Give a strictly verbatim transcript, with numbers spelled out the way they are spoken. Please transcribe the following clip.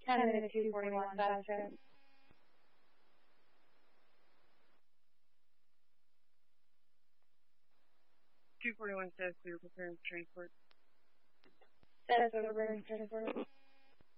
ten to two forty-one, fast trip. two forty-one says clear, preparing for transport. Says we're preparing for transport.